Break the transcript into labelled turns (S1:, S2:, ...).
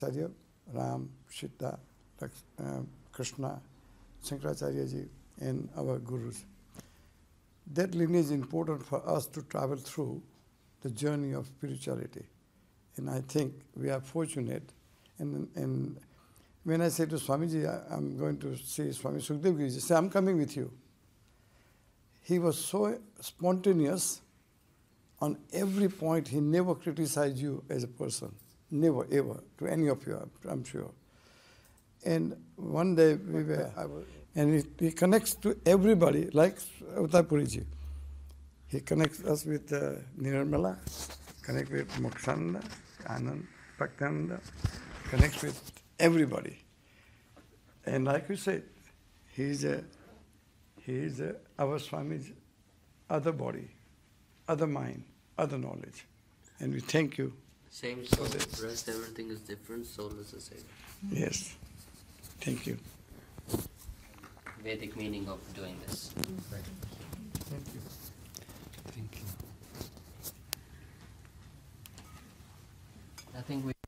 S1: Acharya, Ram, Sita, Krishna, Shankaracharya ji, and our gurus. That lineage is important for us to travel through the journey of spirituality. And I think we are fortunate. And when I say to Swamiji, I'm going to see Swami Sukdev Giri, say, I'm coming with you. He was so spontaneous on every point. He never criticized you as a person. Never, ever, to any of you, I'm sure. And one day we were, and he connects to everybody, like Uttapuriji. He connects us with Nirmala, connects with Mokshananda, Anand, Bhaktananda, connects with everybody. And like you said, he is our Swami's other body, other mind, other knowledge. And we thank you.
S2: Same soul, rest everything is different, soul is the same.
S1: Yes. Thank you.
S2: Vedic meaning of doing this.
S1: Thank you.
S2: Thank you. I think we